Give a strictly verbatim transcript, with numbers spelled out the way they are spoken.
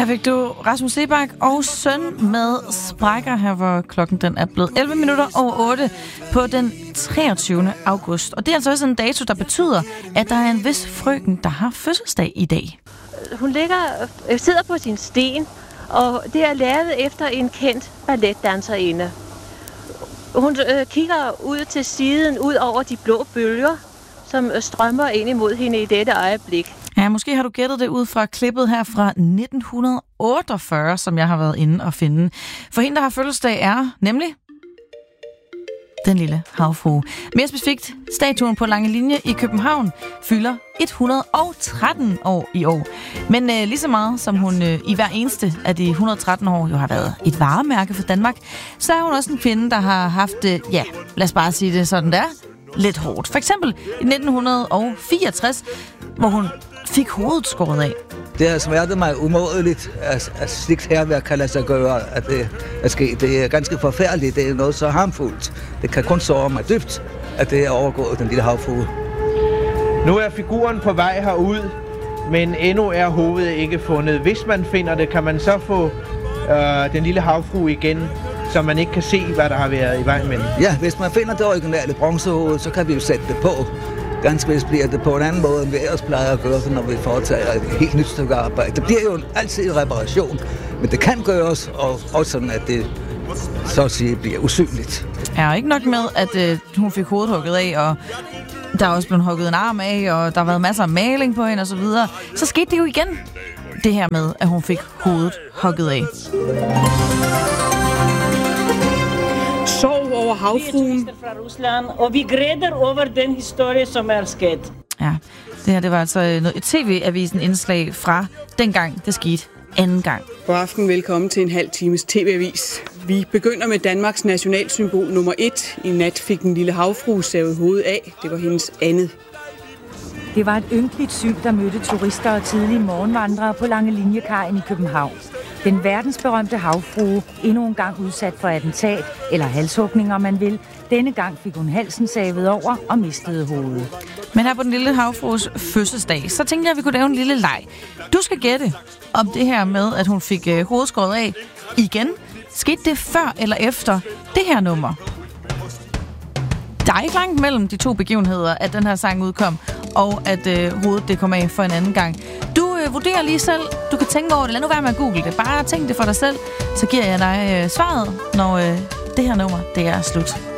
Her fik du Rasmus Seebach og søn med Sprækker, her hvor klokken den er blevet elleve minutter over otte på den treogtyvende august. Og det er altså også en dato, der betyder, at der er en vis frøken, der har fødselsdag i dag. Hun ligger, sidder på sin sten, og det er lavet efter en kendt balletdanserinde. Hun øh, kigger ud til siden, ud over de blå bølger, som strømmer ind imod hende i dette øjeblik. Ja, måske har du gættet det ud fra klippet her fra nitten otteogfyrre, som jeg har været inde og finde. For hende, der har fødselsdag, er nemlig den lille havfrue. Mere specifikt, statuen på Lange Linje i København fylder et hundrede og tretten år i år. Men øh, lige så meget som hun øh, i hver eneste af de et hundrede og tretten år jo har været et varemærke for Danmark, så er hun også en kvinde, der har haft, øh, ja, lad os bare sige det sådan der, lidt hårdt. For eksempel i nitten fireogtres, hvor hun fik hovedet skåret af. Det har smertet mig umådeligt, at, at slikt herværk kan lade sig gøre, at det er sket. Det er ganske forfærdeligt. Det er noget så harmfuldt. Det kan kun såre mig dybt, at det er overgået den lille havfrue. Nu er figuren på vej herud, men endnu er hovedet ikke fundet. Hvis man finder det, kan man så få øh, den lille havfrue igen, så man ikke kan se, hvad der har været i vejen med den. Ja, hvis man finder det originale bronzehoved, så kan vi jo sætte det på. Ganske vist bliver det på en anden måde, end vi ellers plejer at gøre det, når vi foretager et helt nyt stykke arbejde. Det bliver jo altid en reparation, men det kan gøres, og også sådan, at det så at sige bliver usynligt. Ja, ikke nok med, at øh, hun fik hovedet hugget af, og der er også blevet hugget en arm af, og der har været masser af maling på hende og så videre. Så skete det jo igen, det her med, at hun fik hovedet hugget af. Sorg over havfruen. Fra Rusland, og vi græder over den historie, som er sket. Ja, det her det var altså et T V-avisen indslag fra dengang, det skete anden gang. God aften, velkommen til en halv times T V-avis. Vi begynder med Danmarks nationalsymbol nummer et. I nat fik den lille havfrue savet hovedet af. Det var hendes andet. Det var et ynkeligt syn, der mødte turister og tidlige morgenvandrere på Lange Linjekajen i København. Den verdensberømte havfrue, endnu en gang udsat for attentat, eller halshugninger, man vil. Denne gang fik hun halsen savet over og mistede hovedet. Men her på den lille havfrues fødselsdag, så tænkte jeg, at vi kunne lave en lille leg. Du skal gætte om det her med, at hun fik øh, hovedet skåret af igen. Skete det før eller efter det her nummer? Der er ikke langt mellem de to begivenheder, at den her sang udkom, og at øh, hovedet det kom af for en anden gang. Du øh, vurderer lige selv. Du kan tænke over det. Lad nu være med at google det. Bare tænk det for dig selv. Så giver jeg dig øh, svaret, når øh, det her nummer det er slut.